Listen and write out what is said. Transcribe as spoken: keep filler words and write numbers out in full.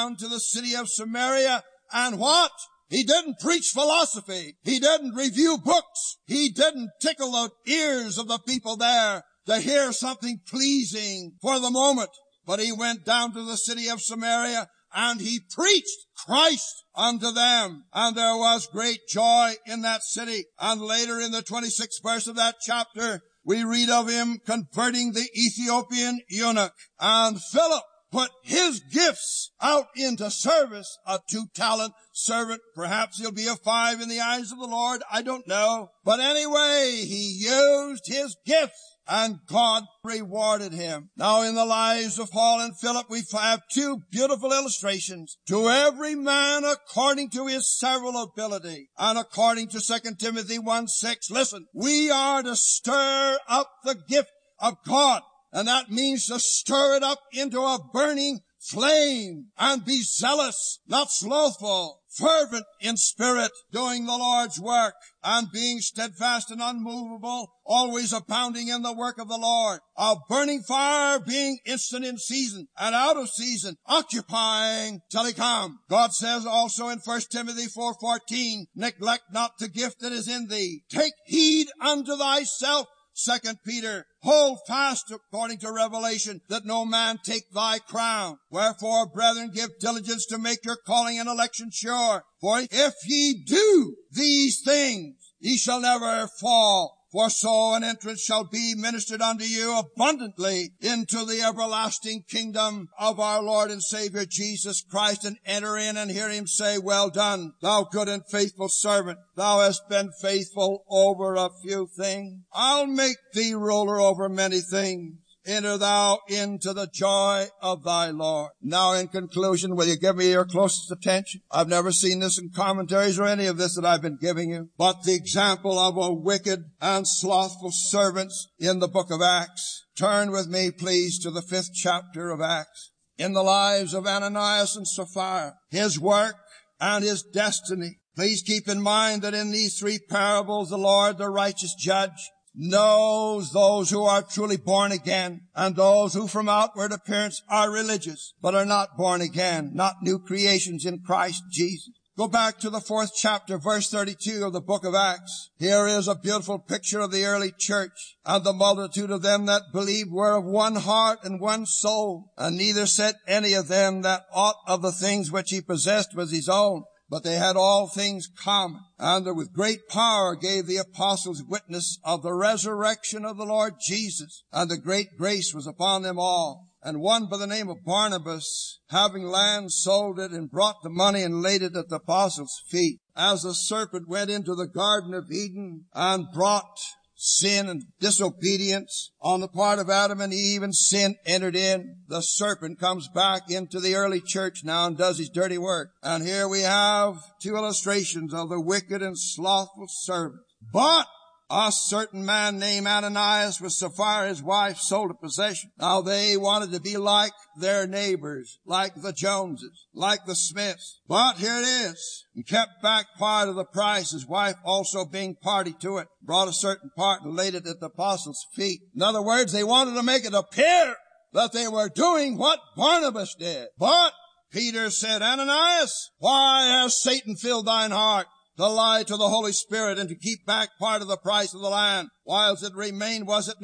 down to the city of Samaria, and what? He didn't preach philosophy. He didn't review books. He didn't tickle the ears of the people there to hear something pleasing for the moment. But he went down to the city of Samaria, and he preached Christ unto them. And there was great joy in that city. And later in the twenty-sixth verse of that chapter, we read of him converting the Ethiopian eunuch. And Philip put his gifts out into service, a two-talent servant. Perhaps he'll be a five in the eyes of the Lord. I don't know. But anyway, he used his gifts, and God rewarded him. Now, in the lives of Paul and Philip, we have two beautiful illustrations. To every man according to his several ability. And according to Second Timothy one six, listen, we are to stir up the gift of God. And that means to stir it up into a burning flame and be zealous, not slothful, fervent in spirit, doing the Lord's work and being steadfast and unmovable, always abounding in the work of the Lord. A burning fire, being instant in season and out of season, occupying till he come. God says also in First Timothy four fourteen, neglect not the gift that is in thee. Take heed unto thyself. Second Peter, hold fast according to Revelation, that no man take thy crown. Wherefore, brethren, give diligence to make your calling and election sure. For if ye do these things, ye shall never fall. For so an entrance shall be ministered unto you abundantly into the everlasting kingdom of our Lord and Savior Jesus Christ, and enter in and hear him say, well done, thou good and faithful servant. Thou hast been faithful over a few things. I'll make thee ruler over many things. Enter thou into the joy of thy Lord. Now in conclusion, will you give me your closest attention? I've never seen this in commentaries or any of this that I've been giving you. But the example of a wicked and slothful servants in the book of Acts. Turn with me, please, to the fifth chapter of Acts. In the lives of Ananias and Sapphira, his work and his destiny. Please keep in mind that in these three parables, the Lord, the righteous judge, knows those who are truly born again and those who from outward appearance are religious but are not born again, not new creations in Christ Jesus. Go back to the fourth chapter, verse thirty-two of the book of Acts. Here is a beautiful picture of the early church. And the multitude of them that believed were of one heart and one soul. And neither said any of them that aught of the things which he possessed was his own, but they had all things common. And with great power gave the apostles witness of the resurrection of the Lord Jesus. And the great grace was upon them all. And one by the name of Barnabas, having land, sold it, and brought the money and laid it at the apostles' feet. As the serpent went into the Garden of Eden and brought sin and disobedience on the part of Adam and Eve, and sin entered in, the serpent comes back into the early church now and does his dirty work. And here we have two illustrations of the wicked and slothful servant. But a certain man named Ananias with Sapphira, his wife, sold a possession. Now they wanted to be like their neighbors, like the Joneses, like the Smiths. But here it is. And kept back part of the price, his wife also being party to it, brought a certain part and laid it at the apostles' feet. In other words, they wanted to make it appear that they were doing what Barnabas did. But Peter said, Ananias, why has Satan filled thine heart to lie to the Holy Spirit and to keep back part of the price of the land, whilst it remained, was it not